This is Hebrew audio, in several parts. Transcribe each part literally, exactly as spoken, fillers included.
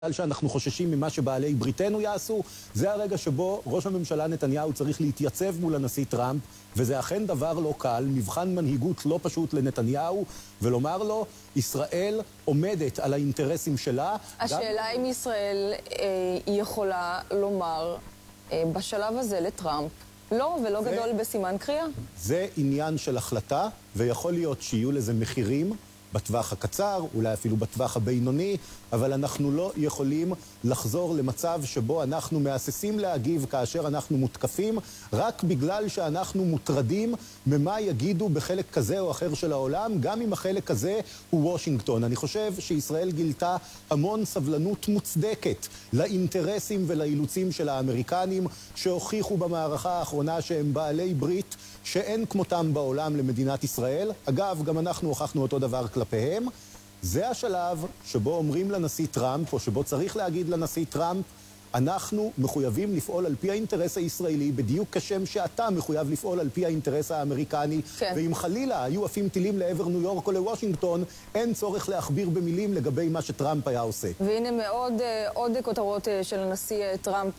שאנחנו חוששים ממה שבעלי בריתנו יעשו, זה הרגע שבו ראש הממשלה נתניהו צריך להתייצב מול הנשיא טראמפ, וזה אכן דבר לא קל, מבחן מנהיגות לא פשוט לנתניהו, ולומר לו, ישראל עומדת על האינטרסים שלה. השאלה אם ישראל אה, יכולה לומר אה, בשלב הזה לטראמפ, לא ולא זה, גדול בסימן קריאה. זה עניין של החלטה, ויכול להיות שיהיו לזה מחירים, בטווח הקצר, אולי אפילו בטווח הבינוני, אבל אנחנו לא יכולים לחזור למצב שבו אנחנו מאססים להגיב כאשר אנחנו מותקפים, רק בגלל שאנחנו מוטרדים ממה יגידו בחלק כזה או אחר של העולם, גם אם החלק הזה הוא וושינגטון. אני חושב שישראל גילתה המון סבלנות מוצדקת לאינטרסים ולאילוצים של האמריקנים, שהוכיחו במערכה האחרונה שהם בעלי ברית שאין כמותם בעולם למדינת ישראל. אגב, גם אנחנו הוכחנו אותו דבר כלפיהם. זה השלב שבו אומרים לנשיא טראמפ, או שבו צריך להגיד לנשיא טראמפ, אנחנו מחויבים לפעול על פי האינטרס הישראלי, בדיוק כשם שאתה מחויב לפעול על פי האינטרס האמריקני. כן. ואם חלילה היו עפים טילים לעבר ניו יורק או לוושינגטון, אין צורך להכביר במילים לגבי מה שטראמפ היה עושה. והנה מאוד, עוד כותרות של הנשיא טראמפ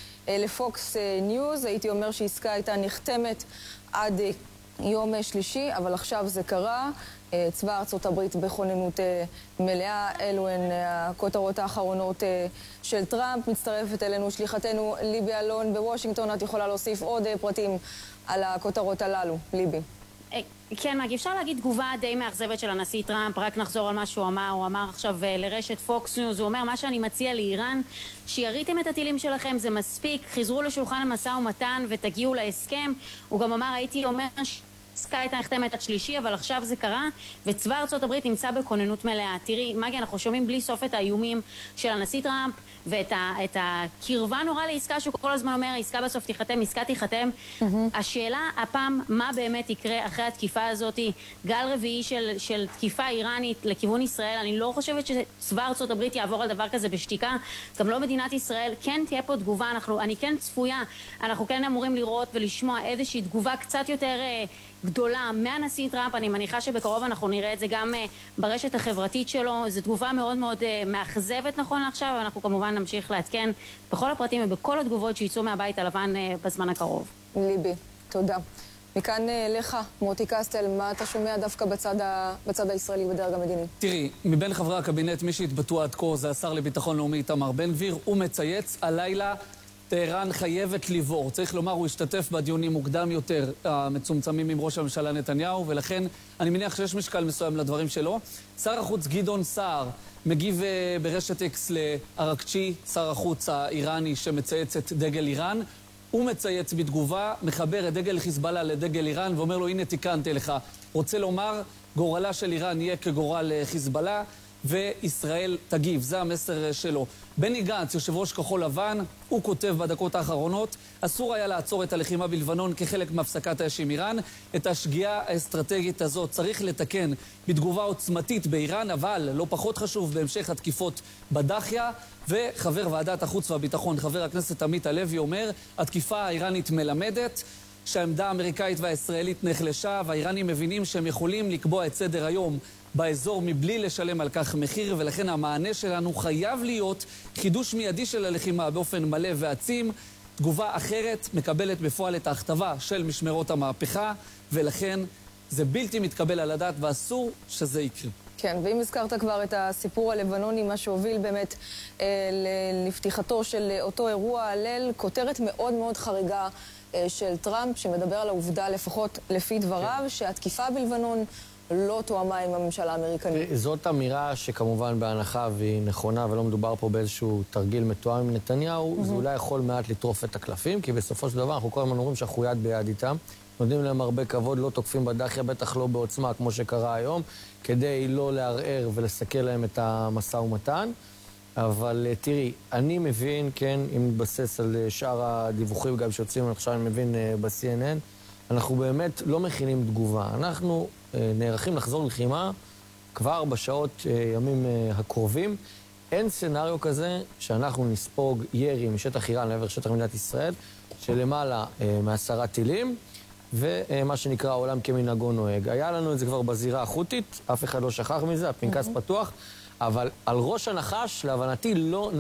לפוקס ניוז. הייתי אומר שעסקה הייתה נחתמת עד יום שלישי, אבל עכשיו זה קרה. צבא ארצות הברית בכוננות מלאה. אלו הן הכותרות האחרונות של טראמפ. מצטרפת אלינו שליחתנו ליבי אלון בוושינגטון. את יכולה להוסיף עוד פרטים על הכותרות הללו, ליבי. כן, מגי, אפשר להגיד תגובה די מאכזבת של הנשיא טראמפ. רק נחזור על מה שהוא אמר. הוא אמר עכשיו לרשת פוקס ניוז, הוא אומר, מה שאני מציע לאיראן, שיריתם את הטילים שלכם, זה מספיק, חזרו לשולחן המשא ומתן ותגיעו להסכם. הוא גם אמר, הייתי אומר עסקה הייתה נחתמת עד שלישי, אבל עכשיו זה קרה, וצבא ארצות הברית נמצא בכוננות מלאה. תראי, מגי, אנחנו שומעים בלי סוף את האיומים של הנשיא טראמפ, ואת ה, את הקרבה נורא לעסקה שהוא כל הזמן אומר, עסקה בסוף תיחתם, עסקה תיחתם. Mm-hmm. השאלה הפעם, מה באמת יקרה אחרי התקיפה הזאת, גל רביעי של, של תקיפה איראנית לכיוון ישראל. אני לא חושבת שצבא ארצות הברית יעבור על דבר כזה בשתיקה, גם לא מדינת ישראל. כן תהיה פה תגובה, אנחנו, אני כן צפויה, אנחנו כן אמורים לראות ולשמוע איזושהי תגובה קצת יותר גדולה מהנשיא טראמפ. אני מניחה שבקרוב אנחנו נראה את זה גם ברשת החברתית שלו. זו תגובה מאוד מאוד מאכזבת נכון לעכשיו, ואנחנו כמובן נמשיך לעדכן בכל הפרטים ובכל התגובות שיצאו מהבית הלבן בזמן הקרוב. ליבי, תודה. מכאן לך, מוטי קסטל, מה אתה שומע דווקא בצד, ה... בצד הישראלי בדרג המדיני? תראי, מבין חברי הקבינט, מי שהתבטאו עד כה זה השר לביטחון לאומי איתמר בן גביר. הוא מצייץ הלילה, טהרן חייבת ליבור. צריך לומר, הוא השתתף בדיונים מוקדם יותר המצומצמים עם ראש הממשלה נתניהו, ולכן אני מניח שיש משקל מסוים לדברים שלו. שר החוץ גדעון סער מגיב ברשת אקס לארקצ'י, שר החוץ האיראני שמצייץ את דגל איראן. הוא מצייץ בתגובה, מחבר את דגל חיזבאללה לדגל איראן ואומר לו, הנה תיקנתי לך. רוצה לומר, גורלה של איראן יהיה כגורל חיזבאללה, וישראל תגיב. זה המסר שלו. בני גנץ, יושב ראש כחול לבן, הוא כותב בדקות האחרונות, אסור היה לעצור את הלחימה בלבנון כחלק מהפסקת האש עם איראן. את השגיאה האסטרטגית הזאת צריך לתקן בתגובה עוצמתית באיראן, אבל לא פחות חשוב בהמשך התקיפות בדחיה. וחבר ועדת החוץ והביטחון, חבר הכנסת עמית הלוי, אומר, התקיפה האיראנית מלמדת שהעמדה האמריקאית והישראלית נחלשה, והאיראנים מבינים שהם יכולים לקבוע את סדר היום באזור מבלי לשלם על כך מחיר, ולכן המענה שלנו חייב להיות חידוש מיידי של הלחימה באופן מלא ועצים. תגובה אחרת מקבלת בפועל את ההכתבה של משמרות המהפכה, ולכן זה בלתי מתקבל על הדעת ואסור שזה יקרה. כן, ואם הזכרת כבר את הסיפור הלבנוני, מה שהוביל באמת אה, לפתיחתו של אותו אירוע הלל, כותרת מאוד מאוד חריגה אה, של טראמפ, שמדבר על העובדה, לפחות לפי דבריו, כן. שהתקיפה בלבנון לא תואמה עם הממשלה האמריקנית. זאת אמירה שכמובן בהנחה והיא נכונה, ולא מדובר פה באיזשהו תרגיל מתואם עם נתניהו, mm-hmm. זה אולי יכול מעט לטרוף את הקלפים, כי בסופו של דבר אנחנו כל הזמן אומרים שאנחנו יד ביד איתם, נותנים להם הרבה כבוד, לא תוקפים בדחיה, בטח לא בעוצמה כמו שקרה היום, כדי לא לערער ולסכל להם את המשא ומתן. אבל תראי, אני מבין, כן, אם נתבסס על שאר הדיווחים גם שיוצאים, עכשיו אני מבין ב-סי אן אן, אנחנו באמת לא מכינים תגובה. אנחנו נערכים לחזור לחימה כבר בשעות ימים הקרובים. אין סנריו כזה שאנחנו נספוג ירי משטח איראן לעבר שטח מדינת ישראל, שלמעלה מעשרה טילים, ומה שנקרא העולם כמנהגו נוהג. היה לנו את זה כבר בזירה החותית, אף אחד לא שכח מזה, הפנקס פתוח, אבל על ראש הנחש, להבנתי, לא